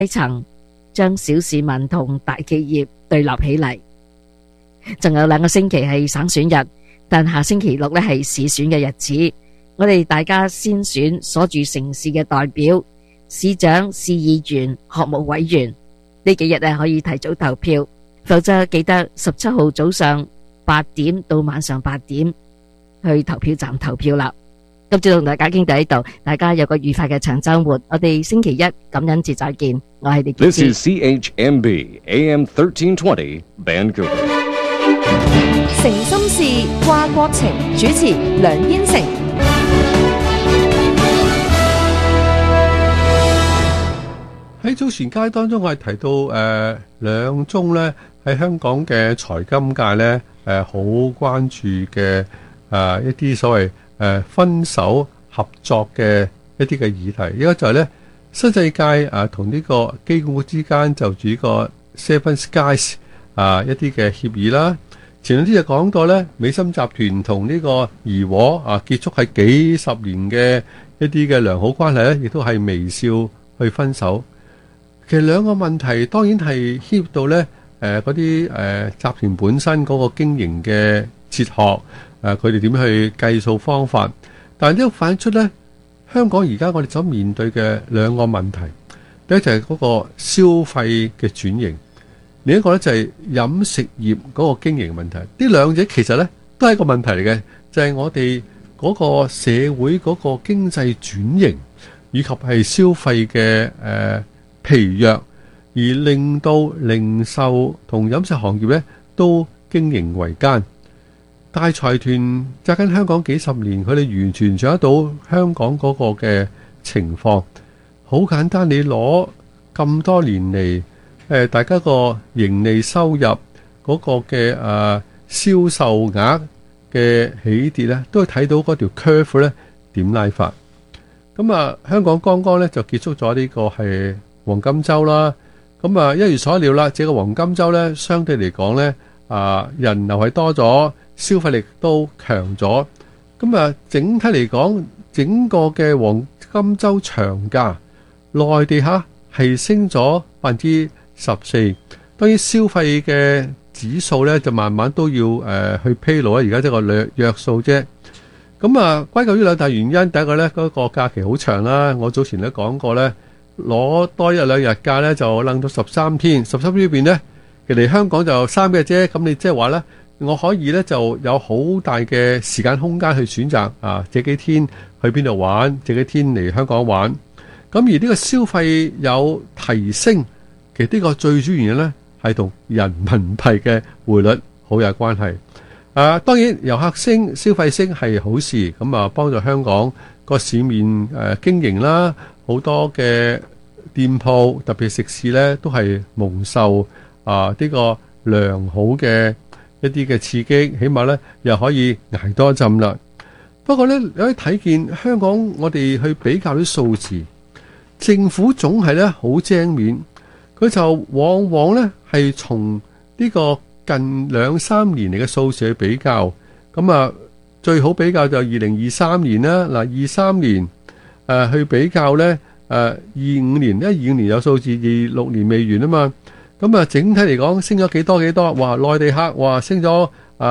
層將小市民同大企業對立起嚟。仲有2個星期係省選日，但下星期6呢係市選嘅日子。我哋大家先選所住城市嘅代表、市長、市議員、學務委員。呢幾日呢可以提早投票，否則記得17號早上8點到晚上8點去投票站投票啦。今朝同大家傾到呢度，大家有個愉快嘅長週末。我哋星期一感恩節再見。我係李健。 This is CHMB AM 1320 Vancouver。 誠心事，掛國情，主持梁燕成。 喺早前街當中，我係提到2宗呢喺香港嘅財金界呢好關注嘅一啲所謂分手合作嘅一啲嘅議題。一個就係呢新世界同呢個機管局之間就住呢個 Seven Skies 一啲嘅協議啦。前兩天就講到呢美心集團同呢個怡和結束係幾十年嘅一啲嘅良好關係呢，亦都係微笑去分手。其實2個問題當然係牽涉到呢嗰啲集團本身嗰個經營嘅哲學，佢哋點樣去計數方法。但係呢個反映出呢香港而家我哋所面對嘅2個問題。第一就係嗰個消費嘅轉型。另一個咧就係飲食業嗰個經營問題，呢2者其實咧都係一個問題嚟嘅，就係我哋嗰個社會嗰個經濟轉型，以及係消費嘅疲弱，而令到零售同飲食行業咧都經營維艱。大財團紮緊香港幾十年，佢哋完全掌握到香港嗰個嘅情況。好簡單，你攞咁多年嚟。大家個盈利收入嗰個嘅銷售額嘅起跌咧，都係睇到嗰條 curve 咧點拉法。咁香港剛剛咧就結束咗呢個係黃金週啦。咁一如所料啦，這個黃金週咧相對嚟講咧人流係多咗，消費力都強咗。咁整體嚟講，整個嘅黃金週長假，內地客係升咗14%，當然消費嘅指數咧就慢慢都要去披露啊，而家即係個約數啫。咁歸咎於2大原因，第一個咧嗰個假期好長啦，我早前都講過咧，攞多1-2日假咧就楞到13天，13天裏邊咧其實嚟香港就3日啫，咁你即係話咧，我可以咧就有好大嘅時間空間去選擇這幾天去邊度玩，這幾天嚟香港玩。咁而呢個消費有提升。其實呢個最主要原因咧，係同人民幣嘅匯率好有關係。當然遊客升、消費升係好事，咁幫助香港個市面經營啦，好多嘅店鋪特別食肆咧都係蒙受呢個良好嘅一啲嘅刺激，起碼咧又可以捱多一陣啦。不過咧，你可以睇見香港我哋去比較啲數字，政府總係咧好精面。佢就往往咧係從呢個近2-3年嚟嘅數字去比較，咁最好比較就2023年啦。23年去比較咧25年，因為25年有數字，26年未完啊嘛。咁整體嚟講升咗幾多？哇！內地客話升咗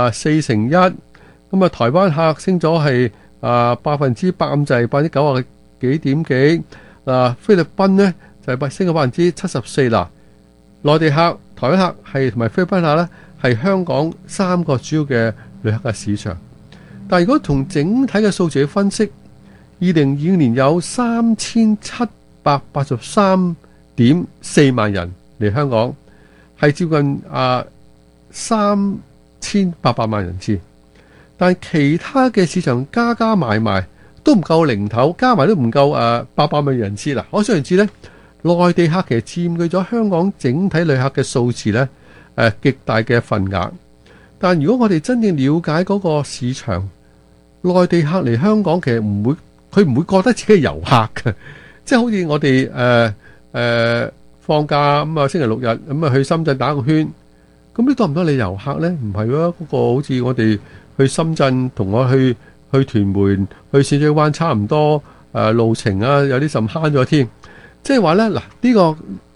4%，咁台灣客升咗係100%咁滯，90%幾點幾。菲律賓咧就係升咗74%啦。內地客、台灣客係同埋菲律賓客咧係香港3個主要嘅旅客嘅市場。但係如果從整體嘅數字去分析，2022年有3783.4萬人嚟香港，係接近3800萬人次。但係其他嘅市場加埋都唔夠零頭，加埋都唔夠800萬人次啦。可想而知咧，內地客其實佔據咗香港整體旅客嘅數字咧極大嘅份額。但如果我哋真正了解嗰個市場，內地客嚟香港其實佢唔會覺得自己係遊客嘅，即係好似我哋放假咁星期6日咁去深圳打個圈，咁你多唔多你遊客咧？唔係喎，嗰個好似我哋去深圳同我去屯門、去淺水灣差唔多路程啊，有啲甚慳咗添。即係話咧，嗱呢個